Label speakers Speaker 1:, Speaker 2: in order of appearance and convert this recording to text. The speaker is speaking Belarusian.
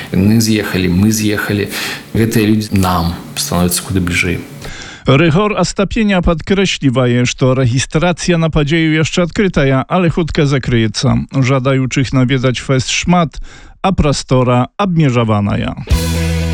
Speaker 1: Яны з'ехалі, мы з'ехалі. Гэтыя людзі нам становяцца куды бліжэй.
Speaker 2: Rychor Astapenia podkreśliwaje, że rejestracja na podzieju jeszcze odkryta, ale chutkę zakryjeca. Żadajuчих nawiedzać fest szmat, a prostora obmierzowana.